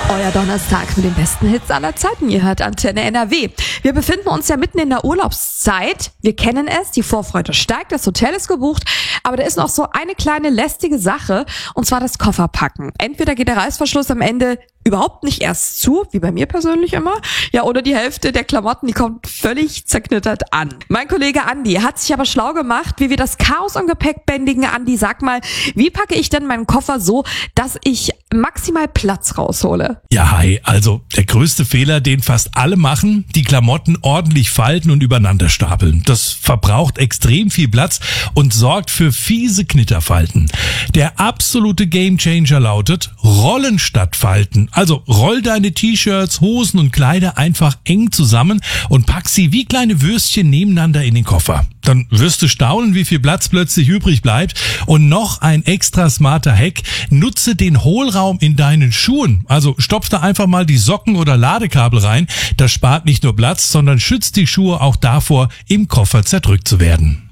Euer Donnerstag mit den besten Hits aller Zeiten. Ihr hört Antenne NRW. Wir befinden uns ja mitten in der Urlaubszeit. Wir kennen es, die Vorfreude steigt, das Hotel ist gebucht. Aber da ist noch so eine kleine lästige Sache, und zwar das Kofferpacken. Entweder geht der Reißverschluss am Ende überhaupt nicht erst zu, wie bei mir persönlich immer, ja, oder die Hälfte der Klamotten, die kommt völlig zerknittert an. Mein Kollege Andi hat sich aber schlau gemacht, wie wir das Chaos im Gepäck bändigen. Andi, sag mal, wie packe ich denn meinen Koffer so, dass ich maximal Platz raushole? Ja, hi, also der größte Fehler, den fast alle machen, die Klamotten ordentlich falten und übereinander stapeln. Das verbraucht extrem viel Platz und sorgt für fiese Knitterfalten. Der absolute Gamechanger lautet Rollen statt Falten. Also roll deine T-Shirts, Hosen und Kleider einfach eng zusammen und pack sie wie kleine Würstchen nebeneinander in den Koffer. Dann wirst du staunen, wie viel Platz plötzlich übrig bleibt. Und noch ein extra smarter Hack: Nutze den Hohlraum in deinen Schuhen. Also stopf da einfach mal die Socken oder Ladekabel rein. Das spart nicht nur Platz, sondern schützt die Schuhe auch davor, im Koffer zerdrückt zu werden.